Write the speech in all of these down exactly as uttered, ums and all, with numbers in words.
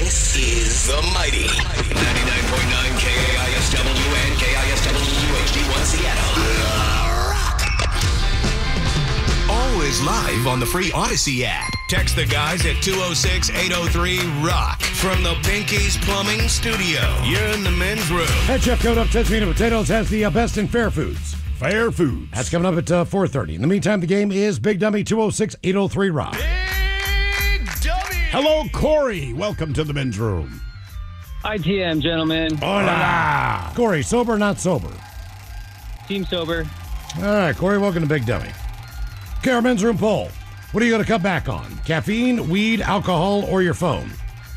This is the mighty ninety-nine point nine K I S W and K I S W H D one Seattle. Always live on the free Odyssey app. Text the guys at two oh six, eight oh three, ROCK from the Pinky's Plumbing Studio. You're in the men's room. Head chef coming up, Ted Meat and Potatoes has the uh, best in fair foods. Fair Foods. That's coming up at uh, four thirty. In the meantime, the game is Big Dummy two oh six, eight oh three, ROCK. Big Dummy! Hello, Corey. Welcome to the men's room. I T M, gentlemen. Hola. Corey, sober or not sober? Team sober. All right, Corey, welcome to Big Dummy. Okay, our men's room poll. What are you going to cut back on? Caffeine, weed, alcohol, or your phone?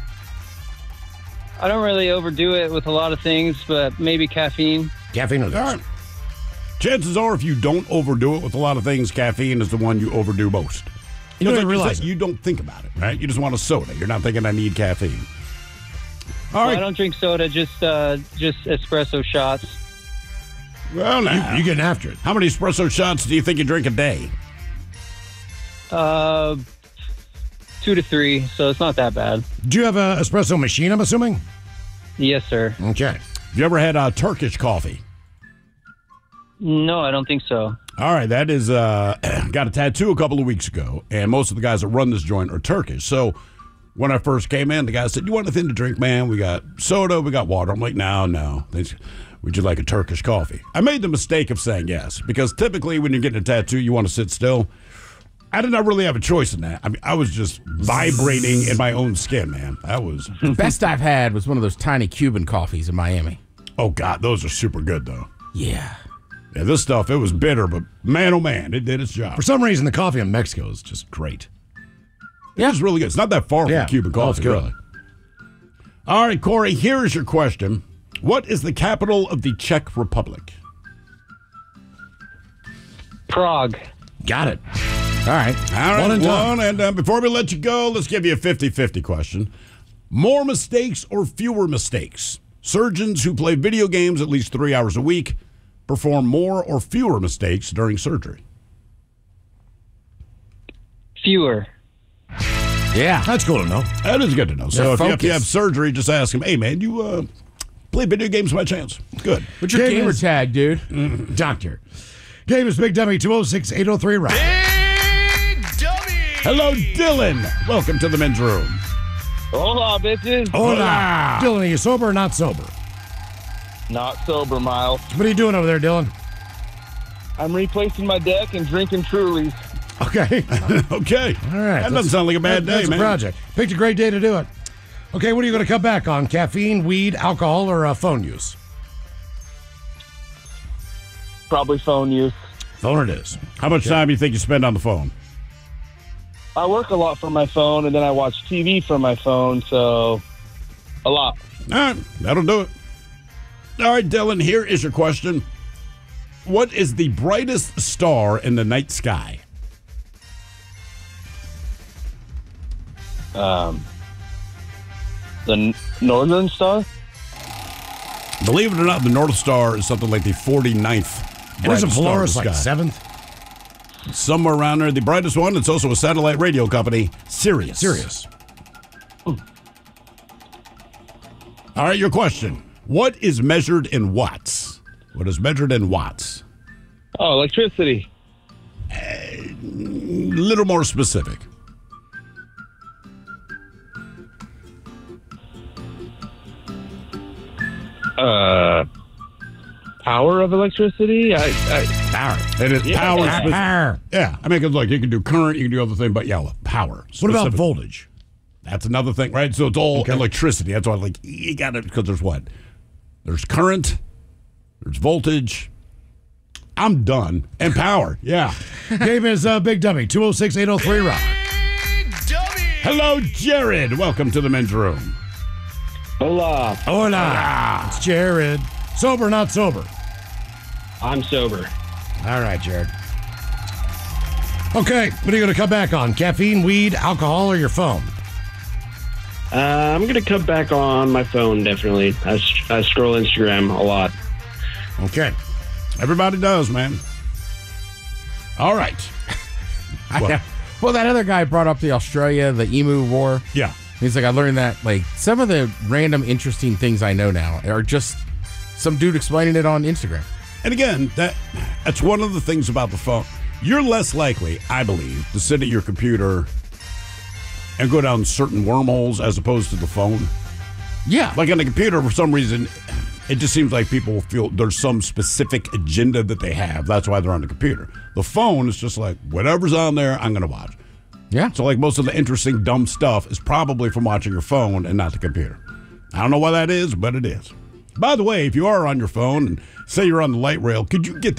I don't really overdo it with a lot of things, but maybe caffeine. Caffeine or this? All right. Chances are, if you don't overdo it with a lot of things, caffeine is the one you overdo most. You don't Because even like realize said, it. you don't think about it, right? You just want a soda. You're not thinking I need caffeine. All Well, right. I don't drink soda, just uh, just espresso shots. Well, now, You, you getting after it. how many espresso shots do you think you drink a day? Uh, two to three, so it's not that bad. Do you have an espresso machine, I'm assuming? Yes, sir. Okay. Have you ever had uh, Turkish coffee? No, I don't think so. All right, that is, uh, got a tattoo a couple of weeks ago, and most of the guys that run this joint are Turkish. So when I first came in, the guy said, "You want anything to drink, man? We got soda, we got water." I'm like, no, no. They said, "Would you like a Turkish coffee?" I made the mistake of saying yes, because typically when you're getting a tattoo, you want to sit still. I did not really have a choice in that. I mean, I was just vibrating in my own skin, man. That was, Best I've had was one of those tiny Cuban coffees in Miami. oh, God, those are super good, though. Yeah. Yeah, this stuff, it was bitter, but man, oh, man, it did its job. For some reason, the coffee in Mexico is just great. Yeah. It's really good. It's not that far Yeah. from Cuban Oh, it's coffee, good. really. All right, Corey, here is your question. What is the capital of the Czech Republic? Prague. Got it. All right. All right, One and done. one, and uh, before we let you go, let's give you a fifty-fifty question. More mistakes or fewer mistakes? Surgeons who play video games at least three hours a week perform more or fewer mistakes during surgery. Fewer. Yeah. That's cool to know. That is good to know. So They're if you, if you have focused. surgery, just ask them, "Hey, man, you uh, play video games by chance?" Good. What's your Game gamer is- tag, dude? Doctor. Game is Big Dummy two oh six, eight oh three, ROCK. Big Dummy! Hello, Dylan. Welcome to the men's room. Hola, bitches. Hola. Dylan, are you sober or not sober? Not sober, Miles. What are you doing over there, Dylan? I'm replacing my deck and drinking Trulies. Okay. Okay. All right. That doesn't sound like a bad that- day, that's man. a project. Picked a great day to do it. Okay, what are you going to cut back on? Caffeine, weed, alcohol, or uh, phone use? Probably phone use. Phone it is. How much time do you think you spend on the phone? I work a lot from my phone, and then I watch T V from my phone, so a lot. All right, that'll do it. All right, Dylan, here is your question. What is the brightest star in the night sky? Um, the N- Northern Star? Believe it or not, the North Star is something like the forty-ninth And isn't brightest star in Polaris the like sky. seventh? Somewhere around there. The brightest one, it's also a satellite radio company, Sirius. Serious. All right, your question. What is measured in watts? What is measured in watts? Oh, electricity. A little more specific. Uh, power of electricity? I, I Power. It is Yeah. power. Ah, specific. ah. Yeah, I mean, 'cause look, you can do current, you can do other things, but yeah, power. What about specific. voltage? That's another thing, right? So it's all Okay. electricity. That's why, like, you got it because there's what? There's current, there's voltage. I'm done. And power. Yeah. Game is uh, Big Dummy two oh six, eight oh three, ROCK. Big Dummy! Hello, Jared. Welcome to the men's room. Hola. Hola. It's Jared. Sober or not sober? I'm sober. All right, Jared. Okay, what are you going to cut back on? Caffeine, weed, alcohol, or your phone? Uh, I'm going to cut back on my phone, definitely. I, I scroll Instagram a lot. Okay. Everybody does, man. All right. I- well, that other guy brought up the Australia, the emu war. Yeah. He's like, I learned that, like, some of the random interesting things I know now are just some dude explaining it on Instagram. And again, that that's one of the things about the phone. You're less likely, I believe, to sit at your computer and go down certain wormholes as opposed to the phone. Yeah. Like on the computer, for some reason, it just seems like people feel there's some specific agenda that they have. That's why they're on the computer. The phone is just like, whatever's on there, I'm going to watch. Yeah. So like most of the interesting, dumb stuff is probably from watching your phone and not the computer. I don't know why that is, but it is. By the way, if you are on your phone and say you're on the light rail, could you get the